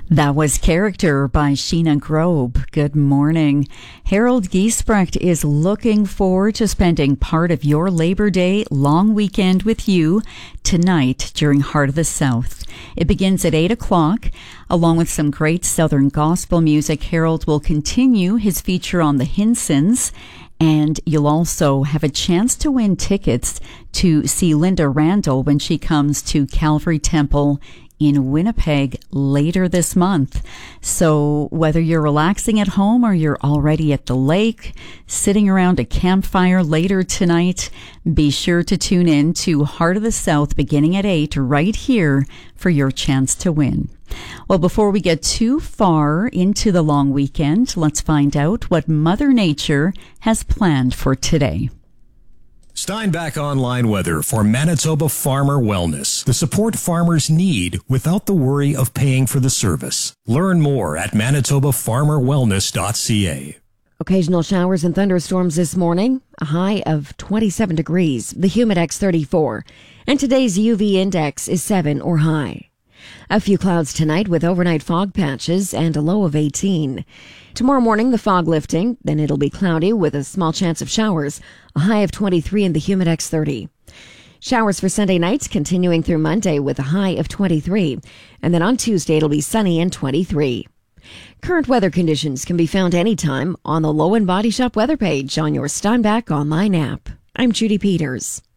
That was Character by Sheena Grobe. Good morning. Harold Giesbrecht is looking forward to spending part of your Labor Day long weekend with you tonight during Heart of the South. It begins at 8 o'clock. Along with some great Southern gospel music, Harold will continue his feature on the Hinsons, and you'll also have a chance to win tickets to see Linda Randall when she comes to Calvary Temple in Winnipeg later this month. So whether you're relaxing at home or you're already at the lake, sitting around a campfire later tonight, be sure to tune in to Heart of the South beginning at 8 right here for your chance to win. Well, before we get too far into the long weekend, let's find out what Mother Nature has planned for today. Steinbach Online Weather for Manitoba Farmer Wellness. The support farmers need without the worry of paying for the service. Learn more at manitobafarmerwellness.ca. Occasional showers and thunderstorms this morning, a high of 27 degrees, the Humidex 34, and today's UV index is 7 or high. A few clouds tonight with overnight fog patches and a low of 18. Tomorrow morning, the fog lifting, then it'll be cloudy with a small chance of showers, a high of 23 and the Humidex 30. Showers for Sunday nights continuing through Monday with a high of 23, and then on Tuesday it'll be sunny and 23. Current weather conditions can be found anytime on the Low and Body Shop weather page on your Steinbach Online app. I'm Judy Peters.